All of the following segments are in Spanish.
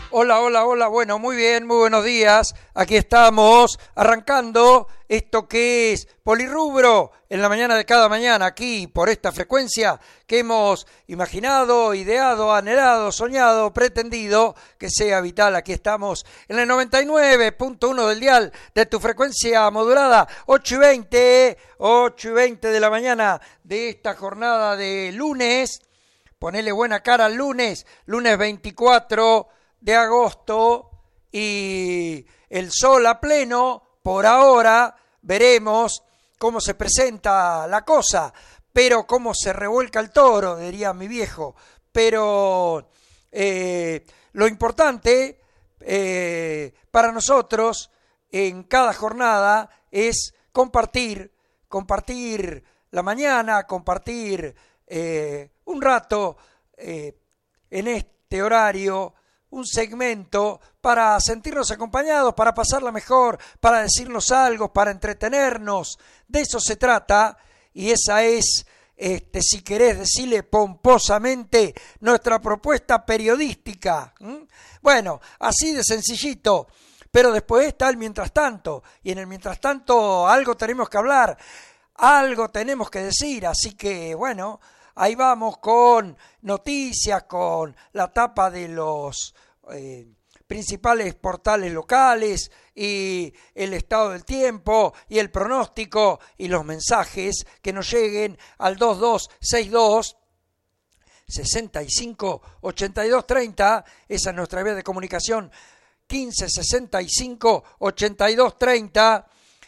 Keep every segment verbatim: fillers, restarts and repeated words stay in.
Hola, hola, hola, bueno, muy bien, muy buenos días. Aquí estamos arrancando esto que es Polirrubro en la mañana de cada mañana, aquí por esta frecuencia que hemos imaginado, ideado, anhelado, soñado, pretendido que sea vital. Aquí estamos en el noventa y nueve punto uno del dial de tu frecuencia modulada, ocho y veinte, ocho y veinte de la mañana de esta jornada de lunes. Ponele buena cara al lunes, lunes veinticuatro de agosto, y el sol a pleno. Por ahora veremos cómo se presenta la cosa, pero cómo se revuelca el toro, diría mi viejo. Pero eh, lo importante eh, para nosotros en cada jornada es compartir, compartir la mañana, compartir eh, un rato eh, en este horario, un segmento para sentirnos acompañados, para pasarla mejor, para decirnos algo, para entretenernos. De eso se trata, y esa es, este, si querés decirle pomposamente, nuestra propuesta periodística. ¿Mm? Bueno, así de sencillito. Pero después está el mientras tanto, y en el mientras tanto algo tenemos que hablar, algo tenemos que decir, así que bueno, ahí vamos con noticias, con la tapa de los eh, principales portales locales y el estado del tiempo y el pronóstico y los mensajes que nos lleguen al dos dos seis dos, sesenta y cinco, ochenta y dos treinta, esa es nuestra vía de comunicación, quince sesenta y cinco, ochenta y dos treinta.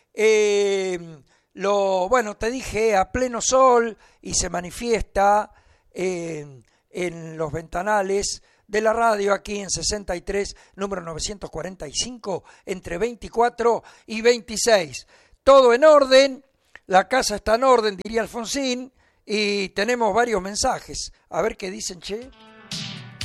Eh, Lo, bueno, te dije, a pleno sol, y se manifiesta eh, en los ventanales de la radio aquí en sesenta y tres, número novecientos cuarenta y cinco, entre veinticuatro y veintiséis. Todo en orden, la casa está en orden, diría Alfonsín, y tenemos varios mensajes. A ver qué dicen, che.